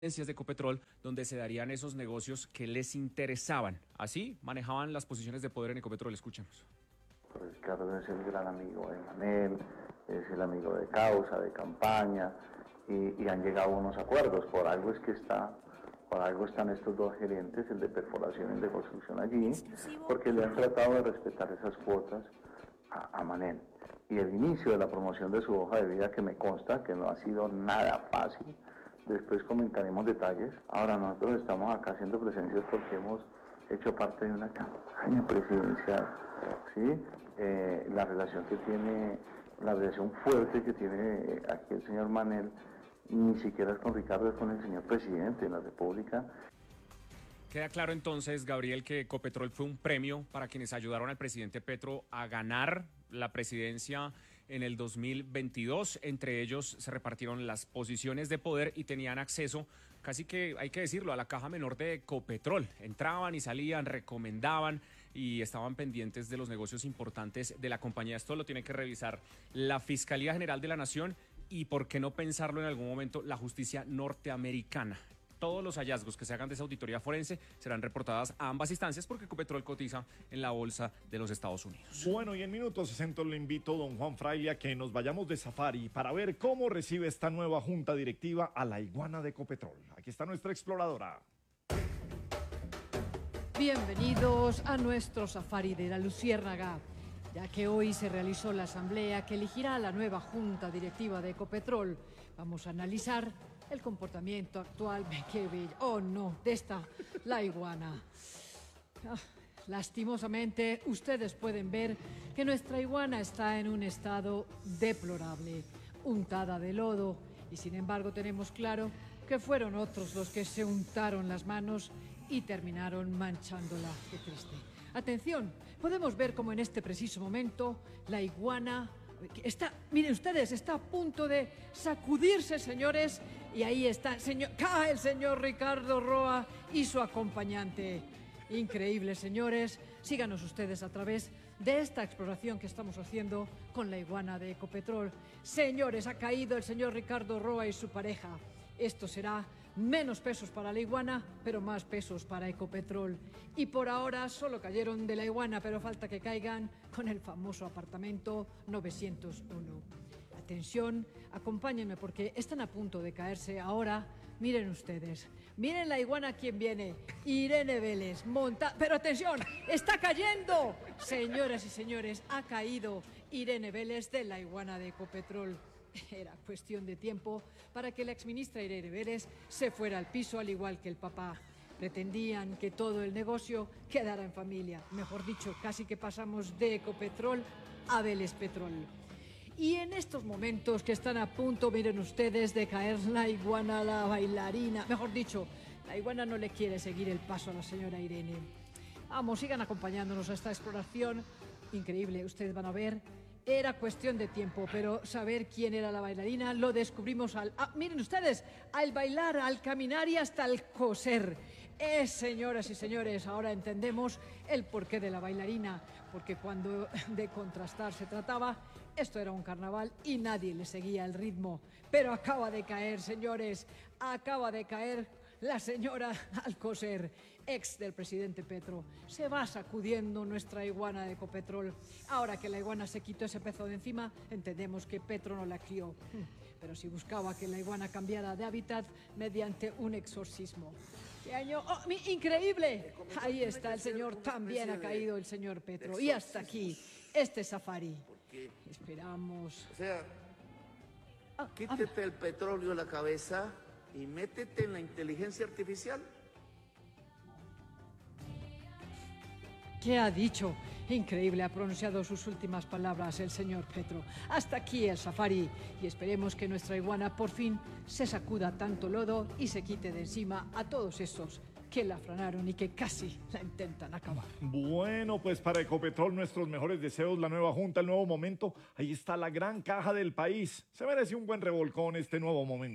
de Ecopetrol, donde se darían esos negocios que les interesaban. Así manejaban las posiciones de poder en Ecopetrol. Escuchemos. Ricardo es el gran amigo de Manel, es el amigo de causa, de campaña, y han llegado a unos acuerdos. Por algo están estos dos gerentes, el de perforación y el de construcción allí, porque le han tratado de respetar esas cuotas a Manel. Y el inicio de la promoción de su hoja de vida, que me consta que no ha sido nada fácil. Después comentaremos detalles. Ahora nosotros estamos acá haciendo presencias porque hemos hecho parte de una campaña presidencial, ¿sí? La relación fuerte que tiene aquí el señor Manel, ni siquiera es con Ricardo, es con el señor presidente de la República. Queda claro entonces, Gabriel, que Ecopetrol fue un premio para quienes ayudaron al presidente Petro a ganar la presidencia en el 2022. Entre ellos se repartieron las posiciones de poder y tenían acceso, casi que hay que decirlo, a la caja menor de Ecopetrol. Entraban y salían, recomendaban y estaban pendientes de los negocios importantes de la compañía. Esto lo tiene que revisar la Fiscalía General de la Nación y, por qué no pensarlo en algún momento, la justicia norteamericana. Todos los hallazgos que se hagan de esa auditoría forense serán reportadas a ambas instancias porque Ecopetrol cotiza en la bolsa de los Estados Unidos. Bueno, y en minutos 60 le invito, don Juan Fraile, a que nos vayamos de safari para ver cómo recibe esta nueva junta directiva a la iguana de Ecopetrol. Aquí está nuestra exploradora. Bienvenidos a nuestro safari de la Luciérnaga, ya que hoy se realizó la asamblea que elegirá a la nueva junta directiva de Ecopetrol. Vamos a analizar el comportamiento actual, qué bello, oh no, de esta, la iguana. Lastimosamente, ustedes pueden ver que nuestra iguana está en un estado deplorable, untada de lodo, y sin embargo tenemos claro que fueron otros los que se untaron las manos y terminaron manchándola. Qué triste. Atención, podemos ver cómo en este preciso momento la iguana miren ustedes, está a punto de sacudirse, señores, y ahí está, cae el señor Ricardo Roa y su acompañante. Increíble, señores. Síganos ustedes a través de esta exploración que estamos haciendo con la iguana de Ecopetrol. Señores, ha caído el señor Ricardo Roa y su pareja. Esto será menos pesos para la iguana, pero más pesos para Ecopetrol. Y por ahora solo cayeron de la iguana, pero falta que caigan con el famoso apartamento 901. Atención, acompáñenme porque están a punto de caerse ahora. Miren ustedes, miren la iguana quien viene, Irene Vélez, pero atención, está cayendo. Señoras y señores, ha caído Irene Vélez de la iguana de Ecopetrol. Era cuestión de tiempo para que la exministra Irene Vélez se fuera al piso, al igual que el papá. Pretendían que todo el negocio quedara en familia. Mejor dicho, casi que pasamos de Ecopetrol a Vélez Petrol. Y en estos momentos que están a punto, miren ustedes, de caer la iguana, la bailarina. Mejor dicho, la iguana no le quiere seguir el paso a la señora Irene. Vamos, sigan acompañándonos a esta exploración. Increíble, ustedes van a ver. Era cuestión de tiempo, pero saber quién era la bailarina lo descubrimos miren ustedes, al bailar, al caminar y hasta al coser. Señoras y señores, ahora entendemos el porqué de la bailarina, porque cuando de contrastar se trataba, esto era un carnaval y nadie le seguía el ritmo. Pero acaba de caer, señores, acaba de caer la señora Alcocer, ex del presidente Petro. Se va sacudiendo nuestra iguana de Ecopetrol. Ahora que la iguana se quitó ese peso de encima, entendemos que Petro no la crió. Pero si buscaba que la iguana cambiara de hábitat mediante un exorcismo. ¿Qué año? ¡Oh, increíble! Ahí está el señor, también ha caído el señor Petro. Y hasta aquí, este safari. Esperamos. O sea, quítate el petróleo de la cabeza y métete en la inteligencia artificial. ¿Qué ha dicho? Increíble, ha pronunciado sus últimas palabras el señor Petro. Hasta aquí el safari y esperemos que nuestra iguana por fin se sacuda tanto lodo y se quite de encima a todos esos que la afranaron y que casi la intentan acabar. Bueno, pues para Ecopetrol nuestros mejores deseos, la nueva junta, el nuevo momento. Ahí está la gran caja del país. Se merece un buen revolcón este nuevo momento.